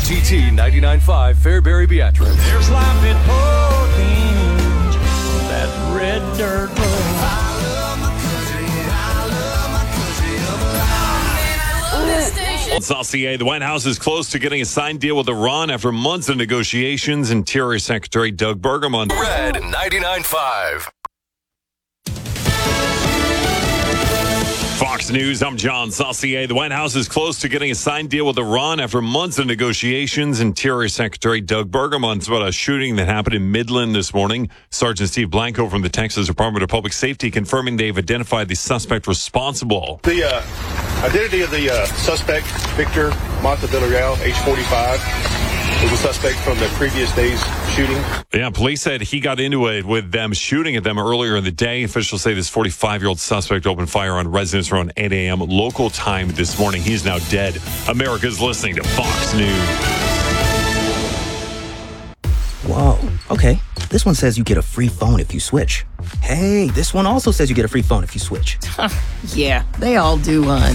WGT 99.5 Fairbury Beatrice. There's life at Portage, that red dirt road. I love my country, I love my country. I love this station. Saucier, the White House is close to getting a signed deal with Iran after months of negotiations. Interior Secretary Doug Burgum. Red 99.5. Fox News, I'm John Saucier. The White House is close to getting a signed deal with Iran after months of negotiations. Interior Secretary Doug Burgum about a shooting that happened in Midland this morning. Sergeant Steve Blanco from the Texas Department of Public Safety confirming they've identified the suspect responsible. The identity of the suspect, Victor Mata Villarreal, age 45, was a suspect from the previous day's shooting. Yeah, police said he got into it with them shooting at them earlier in the day. Officials say this 45-year-old suspect opened fire on residents around 8 a.m. local time this morning. He's now dead. America's listening to Fox News. Whoa, okay. This one says you get a free phone if you switch. Hey, this one also says you get a free phone if you switch. Yeah, they all do, hon.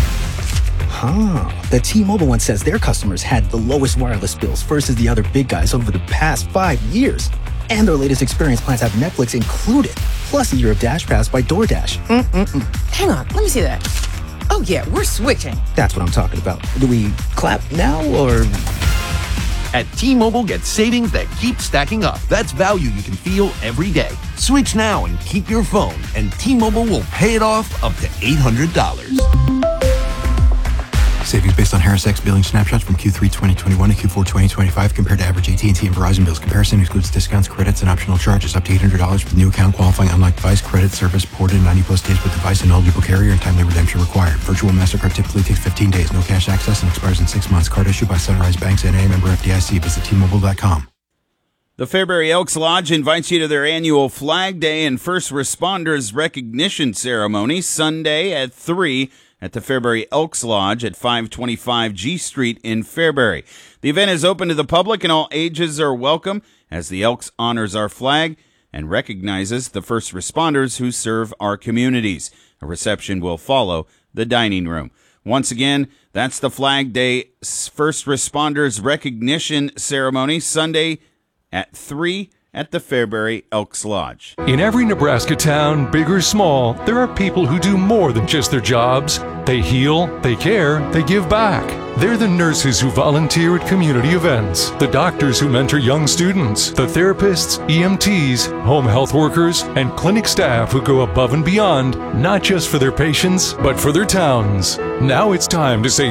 The T-Mobile one says their customers had the lowest wireless bills versus the other big guys over the past 5 years. And their latest experience plans have Netflix included, plus a year of Dash Pass by DoorDash. Hang on, let me see that. Oh yeah, we're switching. That's what I'm talking about. Do we clap now, or...? At T-Mobile, get savings that keep stacking up. That's value you can feel every day. Switch now and keep your phone, and T-Mobile will pay it off up to $800. Savings based on Harris X billing snapshots from Q3 2021 to Q4 2025 compared to average AT&T and Verizon bills. Comparison excludes discounts, credits, and optional charges. Up to $800 for new account qualifying unlike device. Credit service ported 90-plus days with device and eligible carrier, and timely redemption required. Virtual MasterCard typically takes 15 days. No cash access and expires in 6 months. Card issued by Sunrise Banks N.A. member FDIC. Visit T-Mobile.com. The Fairbury Elks Lodge invites you to their annual Flag Day and First Responders Recognition Ceremony Sunday at 3 at the Fairbury Elks Lodge at 525 G Street in Fairbury. The event is open to the public and all ages are welcome as the Elks honors our flag and recognizes the first responders who serve our communities. A reception will follow the dining room. Once again, that's the Flag Day First Responders Recognition Ceremony Sunday at 3 at the Fairbury Elks Lodge. In every Nebraska town, big or small, there are people who do more than just their jobs. They heal, they care, they give back. They're the nurses who volunteer at community events, the doctors who mentor young students, the therapists, EMTs, home health workers, and clinic staff who go above and beyond, not just for their patients, but for their towns. Now it's time to say